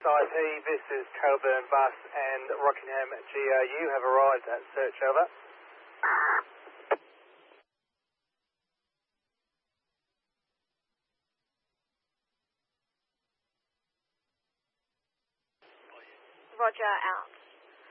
IP, this is Coburn Bus and Rockingham GRU have arrived at search, over. Roger, out.